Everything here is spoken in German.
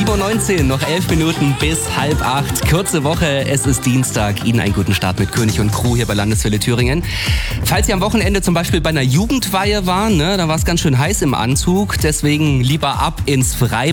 7.19 Uhr, noch 11 Minuten bis 7:30. Kurze Woche, es ist Dienstag. Ihnen einen guten Start mit König und Crew hier bei Landeswelle Thüringen. Falls Sie am Wochenende zum Beispiel bei einer Jugendweihe waren, da war es ganz schön heiß im Anzug. Deswegen lieber ab ins Freibad.